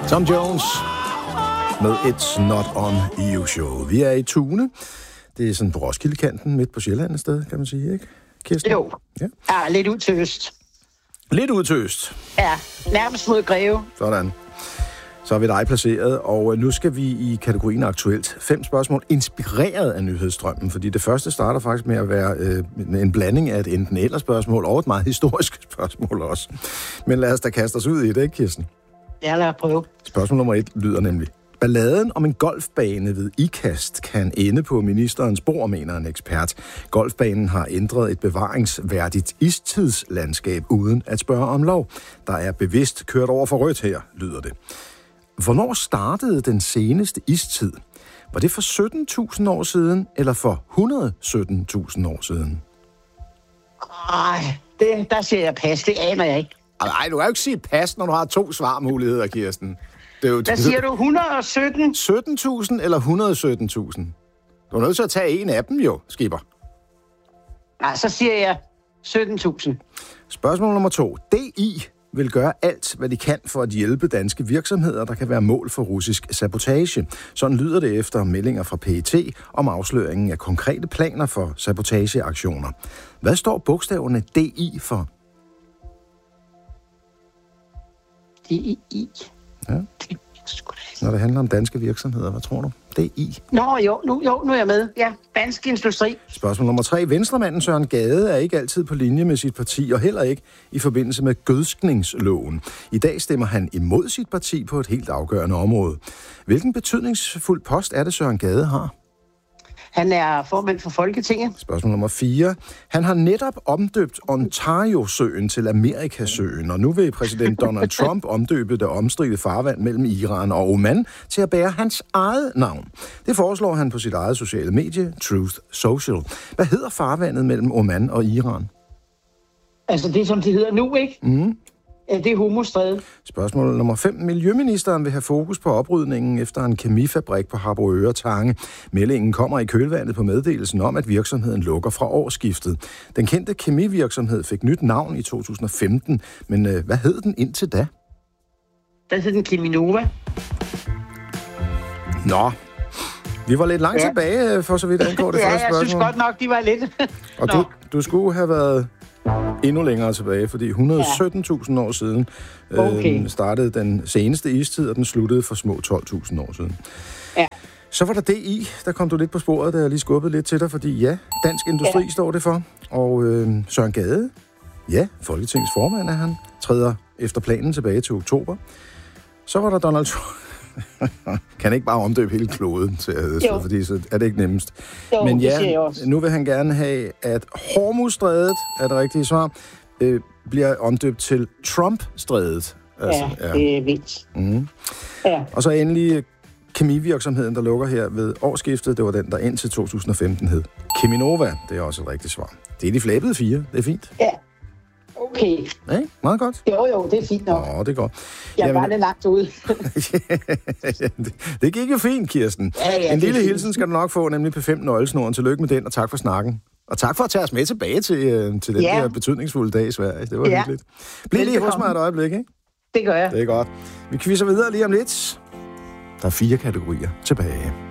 Tom Jones med It's Not On You Show. Vi er i Tune. Det er sådan på Roskildekanten, midt på Sjælland et sted, kan man sige, ikke, Kirsten? Jo. Ja, lidt ud til øst. Lidt ud til øst? Ja, nærmest mod Greve. Sådan. Så har vi dig placeret, og nu skal vi i kategorien aktuelt. 5 spørgsmål inspireret af nyhedsstrømmen, fordi det første starter faktisk med at være en blanding af et enten eller spørgsmål og et meget historisk spørgsmål også. Men lad os da kaste os ud i det, ikke, Kirsten? Ja, lad os prøve. Spørgsmål nummer 1 lyder nemlig: balladen om en golfbane ved Ikast kan ende på ministerens bord, mener en ekspert. Golfbanen har ændret et bevaringsværdigt istidslandskab uden at spørge om lov. Der er bevidst kørt over for rødt her, lyder det. Hvornår startede den seneste istid? Var det for 17.000 år siden, eller for 117.000 år siden? Der siger jeg pas. Det aner jeg ikke. Nej, du kan jo ikke sige pas, når du har 2 svarmuligheder, Kirsten. Hvad siger du? 117? 17.000 eller 117.000? Du er nødt til at tage en af dem jo, skipper. Nej, så siger jeg 17.000. Spørgsmål nummer 2. DI vil gøre alt, hvad de kan for at hjælpe danske virksomheder, der kan være mål for russisk sabotage. Sådan lyder det efter meldinger fra PET om afsløringen af konkrete planer for sabotageaktioner. Hvad står bogstaverne DI for? DI? Ja. Når det handler om danske virksomheder, hvad tror du? DI? Nu er jeg med. Ja, Dansk Industri. Spørgsmål nummer 3. Venstremanden Søren Gade er ikke altid på linje med sit parti, og heller ikke i forbindelse med gødskningsloven. I dag stemmer han imod sit parti på et helt afgørende område. Hvilken betydningsfuld post er det, Søren Gade har? Han er formand for Folketinget. Spørgsmål nummer 4. Han har netop omdøbt Ontario-søen til Amerikasøen, og nu vil præsident Donald Trump omdøbe det omstridte farvand mellem Iran og Oman til at bære hans eget navn. Det foreslår han på sit eget sociale medie, Truth Social. Hvad hedder farvandet mellem Oman og Iran? Altså det, som det hedder nu, ikke? Mm. Ja, det er Hormuzstrædet. Spørgsmål nummer 5. Miljøministeren vil have fokus på oprydningen efter en kemifabrik på Harboøre Tange. Meldingen kommer i kølvandet på meddelelsen om, at virksomheden lukker fra årsskiftet. Den kendte kemivirksomhed fik nyt navn i 2015, men hvad hed den indtil da? Der hed den Cheminova. Nå, vi var lidt langt tilbage, for så vidt angår det første spørgsmål. Ja, jeg synes godt nok, de var lidt. Og du skulle have været endnu længere tilbage, fordi 117.000 år siden startede den seneste istid, og den sluttede for små 12.000 år siden. Ja. Så var der DI, der kom du lidt på sporet, da jeg lige skubbede lidt til dig, fordi ja, Dansk Industri står det for, og Søren Gade, ja, Folketingets formand er han, træder efter planen tilbage til oktober. Så var der Donald Trump. Kan ikke bare omdøbe hele kloden til at hedde, fordi så er det ikke nemmest. Jo, men ja, det siger jeg også. Nu vil han gerne have, at Hormuzstrædet, er det rigtige svar, bliver omdøbt til Trump-strædet. Altså, det er vildt. Mm. Ja. Og så endelig kemivirksomheden, der lukker her ved årsskiftet, det var den, der indtil 2015 hed Cheminova. Det er også et rigtigt svar. Det er de flabede 4. Det er fint. Ja. Okay. Ja, meget godt. Jo, det er fint nok. Det er godt. Jeg var lidt langt ude. Det gik jo fint, Kirsten. Ja, en lille hilsen skal du nok få, nemlig på 5 nøglesnoren. Tillykke med den, og tak for snakken. Og tak for at tage os med tilbage til den der betydningsfulde dag i Sverige. Det var hyggeligt. Bliv lige hos mig et øjeblik, ikke? Det gør jeg. Det er godt. Vi quizzer videre lige om lidt. Der er 4 kategorier tilbage.